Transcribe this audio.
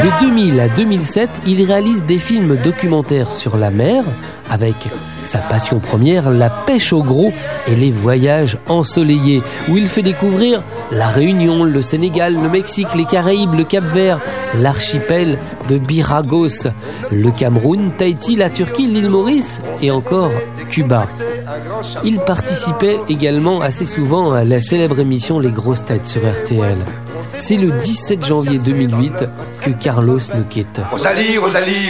De 2000 à 2007, il réalise des films documentaires sur la mer, avec sa passion première, la pêche au gros et les voyages ensoleillés, où il fait découvrir la Réunion, le Sénégal, le Mexique, les Caraïbes, le Cap-Vert, l'archipel de Biragos, le Cameroun, Tahiti, la Turquie, l'île Maurice et encore Cuba. Il participait également assez souvent à la célèbre émission Les Grosses Têtes sur RTL. C'est le 17 janvier 2008 que Carlos nous quitte. Rosalie, Rosalie.